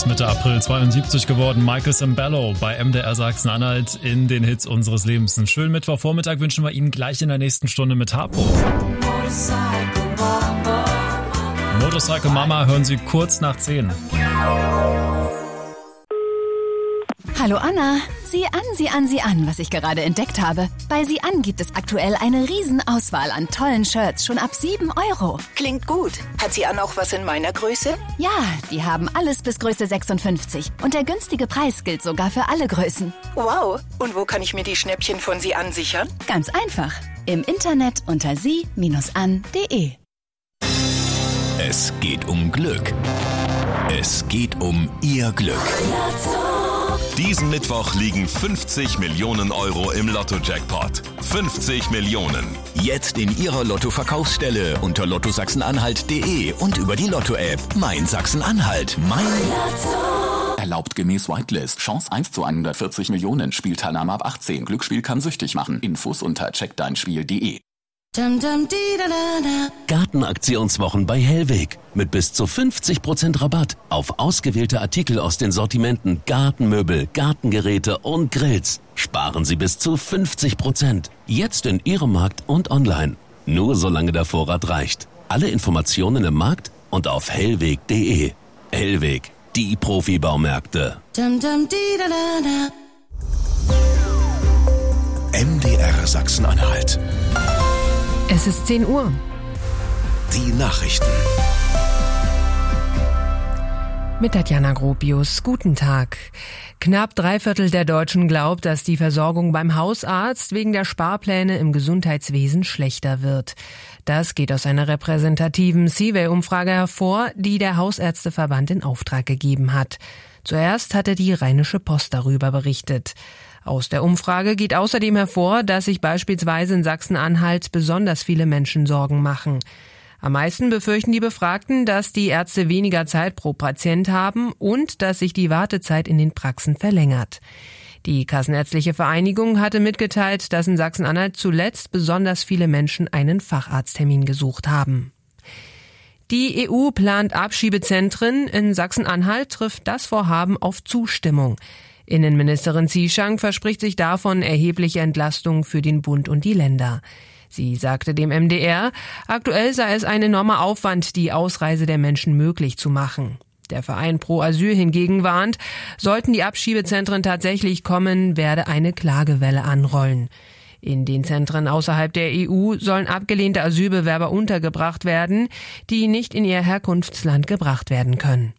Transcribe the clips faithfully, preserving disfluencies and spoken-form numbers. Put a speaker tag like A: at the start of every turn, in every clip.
A: erst Mitte April zweiundsiebzig geworden. Michael Sembello bei M D R Sachsen-Anhalt in den Hits unseres Lebens. Einen schönen Mittwochvormittag wünschen wir Ihnen gleich in der nächsten Stunde mit Harpo. Motorcycle Mama hören Sie kurz nach zehn.
B: Hallo Anna, sieh an, sieh an, sieh an, was ich gerade entdeckt habe. Bei Sieh an gibt es aktuell eine Riesenauswahl an tollen Shirts, schon ab sieben Euro.
C: Klingt gut. Hat Sieh an auch was in meiner Größe?
B: Ja, die haben alles bis Größe sechsundfünfzig. Und der günstige Preis gilt sogar für alle Größen.
C: Wow, und wo kann ich mir die Schnäppchen von Sieh an sichern?
B: Ganz einfach, im Internet unter sie Bindestrich an punkt de.
D: Es geht um Glück. Es geht um Ihr Glück. Diesen Mittwoch liegen fünfzig Millionen Euro im Lotto-Jackpot. fünfzig Millionen. Jetzt in Ihrer Lotto-Verkaufsstelle unter lotto sachsen-anhalt punkt de und über die Lotto-App. Mein Sachsen-Anhalt. Mein Lotto.
E: Erlaubt gemäß Whitelist. Chance eins zu hundertvierzig Millionen. Spielteilnahme ab achtzehn. Glücksspiel kann süchtig machen. Infos unter check dein spiel punkt de.
F: Gartenaktionswochen bei Hellweg. Mit bis zu fünfzig Prozent Rabatt auf ausgewählte Artikel aus den Sortimenten Gartenmöbel, Gartengeräte und Grills. Sparen Sie bis zu fünfzig Prozent. Jetzt in Ihrem Markt und online. Nur solange der Vorrat reicht. Alle Informationen im Markt und auf hellweg punkt de. Hellweg, die Profibaumärkte.
D: M D R Sachsen-Anhalt.
G: Es ist zehn Uhr.
D: Die Nachrichten.
G: Mit Tatjana Gropius. Guten Tag. Knapp drei Viertel der Deutschen glaubt, dass die Versorgung beim Hausarzt wegen der Sparpläne im Gesundheitswesen schlechter wird. Das geht aus einer repräsentativen Survey-Umfrage hervor, die der Hausärzteverband in Auftrag gegeben hat. Zuerst hatte die Rheinische Post darüber berichtet. Aus der Umfrage geht außerdem hervor, dass sich beispielsweise in Sachsen-Anhalt besonders viele Menschen Sorgen machen. Am meisten befürchten die Befragten, dass die Ärzte weniger Zeit pro Patient haben und dass sich die Wartezeit in den Praxen verlängert. Die Kassenärztliche Vereinigung hatte mitgeteilt, dass in Sachsen-Anhalt zuletzt besonders viele Menschen einen Facharzttermin gesucht haben. Die E U plant Abschiebezentren. In Sachsen-Anhalt trifft das Vorhaben auf Zustimmung. Innenministerin Zieschank verspricht sich davon erhebliche Entlastung für den Bund und die Länder. Sie sagte dem M D R, aktuell sei es ein enormer Aufwand, die Ausreise der Menschen möglich zu machen. Der Verein Pro Asyl hingegen warnt, sollten die Abschiebezentren tatsächlich kommen, werde eine Klagewelle anrollen. In den Zentren außerhalb der E U sollen abgelehnte Asylbewerber untergebracht werden, die nicht in ihr Herkunftsland gebracht werden können.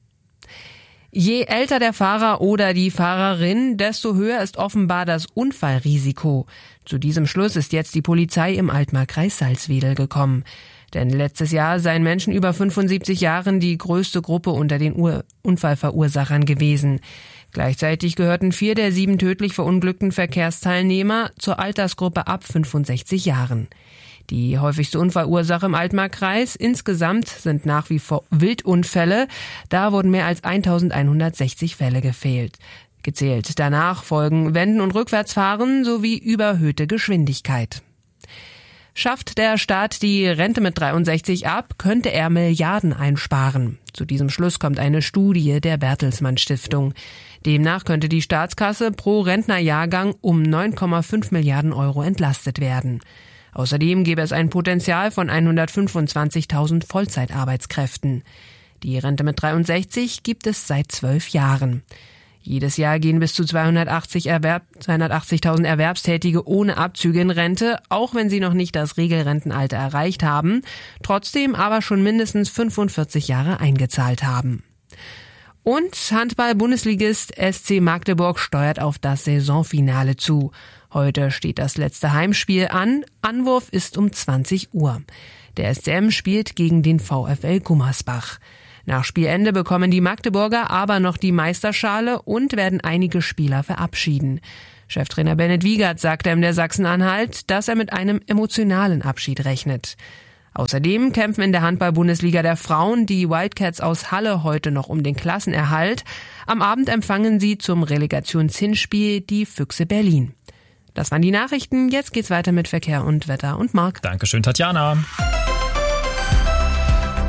G: Je älter der Fahrer oder die Fahrerin, desto höher ist offenbar das Unfallrisiko. Zu diesem Schluss ist jetzt die Polizei im Altmarkkreis Salzwedel gekommen. Denn letztes Jahr seien Menschen über fünfundsiebzig Jahren die größte Gruppe unter den Ur- Unfallverursachern gewesen. Gleichzeitig gehörten vier der sieben tödlich verunglückten Verkehrsteilnehmer zur Altersgruppe ab fünfundsechzig Jahren. Die häufigste Unfallursache im Altmarkkreis. Insgesamt sind nach wie vor Wildunfälle. Da wurden mehr als eintausendeinhundertsechzig Fälle gefehlt, gezählt. Danach folgen Wenden- und Rückwärtsfahren sowie überhöhte Geschwindigkeit. Schafft der Staat die Rente mit dreiundsechzig ab, könnte er Milliarden einsparen. Zu diesem Schluss kommt eine Studie der Bertelsmann Stiftung. Demnach könnte die Staatskasse pro Rentnerjahrgang um neun Komma fünf Milliarden Euro entlastet werden. Außerdem gäbe es ein Potenzial von hundertfünfundzwanzigtausend Vollzeitarbeitskräften. Die Rente mit dreiundsechzig gibt es seit zwölf Jahren. Jedes Jahr gehen bis zu zweihundertachtzig Erwerb, zweihundertachtzigtausend Erwerbstätige ohne Abzüge in Rente, auch wenn sie noch nicht das Regelrentenalter erreicht haben, trotzdem aber schon mindestens fünfundvierzig Jahre eingezahlt haben. Und Handball-Bundesligist S C Magdeburg steuert auf das Saisonfinale zu. Heute steht das letzte Heimspiel an. Anwurf ist um zwanzig Uhr. Der S C M spielt gegen den VfL Gummersbach. Nach Spielende bekommen die Magdeburger aber noch die Meisterschale und werden einige Spieler verabschieden. Cheftrainer Bennett Wiegert sagte ihm der Sachsen-Anhalt, dass er mit einem emotionalen Abschied rechnet. Außerdem kämpfen in der Handball-Bundesliga der Frauen die Wildcats aus Halle heute noch um den Klassenerhalt. Am Abend empfangen sie zum Relegationshinspiel die Füchse Berlin. Das waren die Nachrichten. Jetzt geht's weiter mit Verkehr und Wetter und Marc.
A: Dankeschön, Tatjana.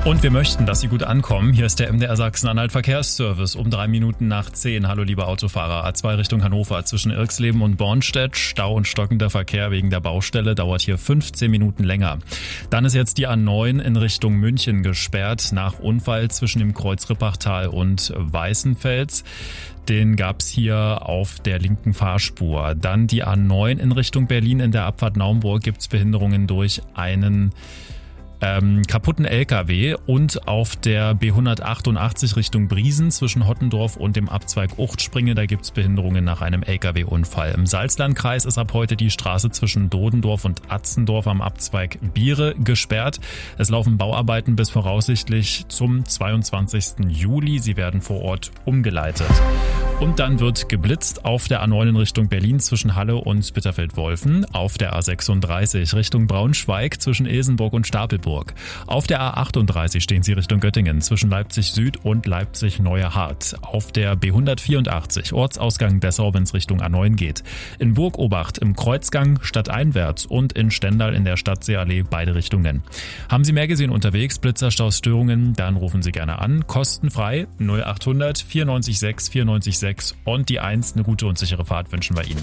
A: Und wir möchten, dass Sie gut ankommen. Hier ist der M D R Sachsen-Anhalt Verkehrsservice um drei Minuten nach zehn. Hallo liebe Autofahrer. A zwei Richtung Hannover zwischen Irxleben und Bornstedt. Stau und stockender Verkehr wegen der Baustelle dauert hier fünfzehn Minuten länger. Dann ist jetzt die A neun in Richtung München gesperrt nach Unfall zwischen dem Kreuz Rippachtal und Weißenfels. Den gab's hier auf der linken Fahrspur. Dann die A neun in Richtung Berlin. In der Abfahrt Naumburg gibt's Behinderungen durch einen Ähm, kaputten L K W und auf der B hundertachtundachtzig Richtung Briesen zwischen Hottendorf und dem Abzweig Uchtspringe, da gibt's Behinderungen nach einem L K W-Unfall. Im Salzlandkreis ist ab heute die Straße zwischen Dodendorf und Atzendorf am Abzweig Biere gesperrt. Es laufen Bauarbeiten bis voraussichtlich zum zweiundzwanzigsten Juli. Sie werden vor Ort umgeleitet. Und dann wird geblitzt auf der A neun in Richtung Berlin zwischen Halle und Bitterfeld-Wolfen, auf der A sechsunddreißig Richtung Braunschweig zwischen Ilsenburg und Stapelburg. Auf der A achtunddreißig stehen Sie Richtung Göttingen zwischen Leipzig Süd und Leipzig Neue Hart. Auf der B hundertvierundachtzig Ortsausgang Dessau, wenn es Richtung A neun geht. In Burgobacht im Kreuzgang stadteinwärts und in Stendal in der Stadtseeallee beide Richtungen. Haben Sie mehr gesehen unterwegs, Blitzerstaus, Störungen, dann rufen Sie gerne an. Kostenfrei null achthundert vierundneunzig sechs vierundneunzig sechs und die eins. Eine gute und sichere Fahrt wünschen wir Ihnen.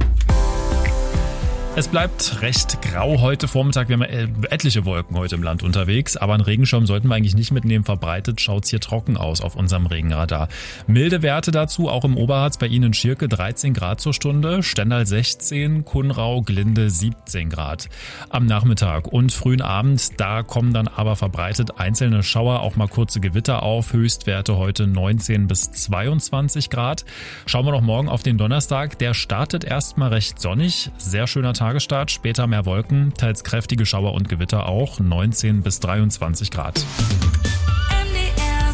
A: Es bleibt recht grau heute Vormittag. Wir haben etliche Wolken heute im Land unterwegs, aber einen Regenschirm sollten wir eigentlich nicht mitnehmen. Verbreitet schaut's hier trocken aus auf unserem Regenradar. Milde Werte dazu, auch im Oberharz, bei Ihnen in Schirke dreizehn Grad zur Stunde, Stendal sechzehn, Kuhnrau, Glinde siebzehn Grad. Am Nachmittag und frühen Abend, da kommen dann aber verbreitet einzelne Schauer, auch mal kurze Gewitter auf. Höchstwerte heute neunzehn bis zweiundzwanzig Grad. Schauen wir noch morgen auf den Donnerstag. Der startet erstmal recht sonnig, sehr schöner Tag. Tagesstart, später mehr Wolken, teils kräftige Schauer und Gewitter auch, neunzehn bis dreiundzwanzig Grad.
H: M D R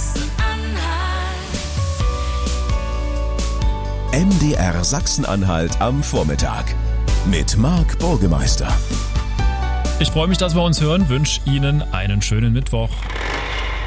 H: Sachsen-Anhalt.
D: M D R Sachsen-Anhalt am Vormittag mit Marc Burgemeister.
A: Ich freue mich, dass wir uns hören, wünsche Ihnen einen schönen Mittwoch.